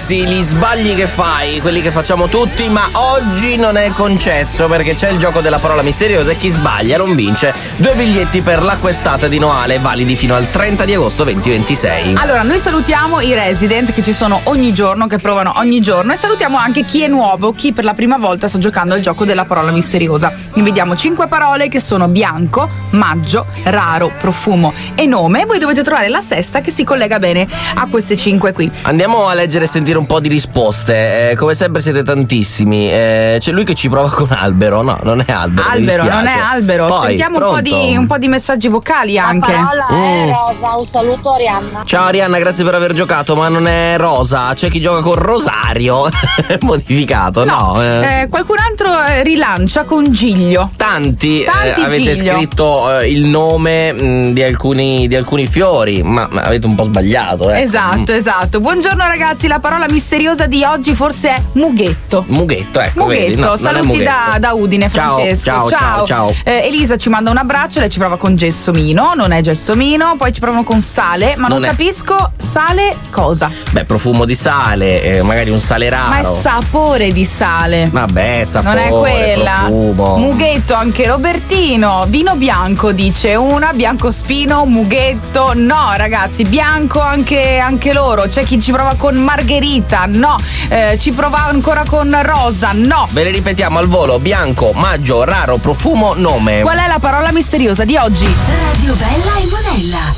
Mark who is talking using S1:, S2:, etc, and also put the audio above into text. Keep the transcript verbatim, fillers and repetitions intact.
S1: Rossi, gli sbagli che fai, quelli che facciamo tutti, ma oggi non è concesso perché c'è il gioco della parola misteriosa e chi sbaglia non vince due biglietti per l'acquestate di Noale, validi fino al trenta di agosto duemilaventisei.
S2: Allora, noi salutiamo i resident che ci sono ogni giorno, che provano ogni giorno, e salutiamo anche chi è nuovo, chi per la prima volta sta giocando al gioco della parola misteriosa. Vi vediamo cinque parole che sono bianco, maggio, raro, profumo e nome. Voi dovete trovare la sesta che si collega bene a queste cinque qui.
S1: Andiamo a leggere e sentire un po' di risposte. Eh, come sempre siete tantissimi. Eh, c'è lui che ci prova con albero. No, non è albero.
S2: Albero, non è albero.
S1: Poi,
S2: Sentiamo un po, di, un po' di messaggi vocali anche.
S3: La parola
S1: Mm.
S3: è rosa. Un saluto Arianna.
S1: Ciao Arianna, grazie per aver giocato, ma non è rosa. C'è chi gioca con Rosario. Modificato, no?
S2: No,
S1: eh.
S2: eh, qualcun altro eh, rilancia con Giglio.
S1: Tanti,
S2: Tanti
S1: eh, avete
S2: Giglio.
S1: scritto eh, il nome mh, di alcuni di alcuni fiori, ma, ma avete un po' sbagliato. Ecco.
S2: Esatto, esatto. Buongiorno ragazzi, la parola misteriosa di oggi forse è mughetto.
S1: Mughetto, ecco.
S2: Mughetto,
S1: vedi? No, non è
S2: saluti
S1: mughetto.
S2: da, da Udine,
S1: Ciao,
S2: Francesco.
S1: ciao, ciao, ciao.
S2: Eh, Elisa ci manda un abbraccio, lei ci prova con gelsomino, non è gelsomino, poi ci provano con sale, ma non,
S1: Non è.
S2: capisco sale cosa.
S1: Beh, profumo di sale, eh, magari un sale raro.
S2: Ma è sapore di sale.
S1: Vabbè, sapore,
S2: Non è quella.
S1: profumo.
S2: Mughetto anche Robertino. Vino bianco dice una, biancospino, mughetto. No, ragazzi, bianco anche, anche loro. C'è chi ci prova con margherita. No. Eh, ci prova ancora con rosa. No.
S1: Ve le ripetiamo al volo: bianco, maggio, raro, profumo, nome.
S2: Qual è la parola misteriosa di oggi?
S4: Radio Bella e Monella.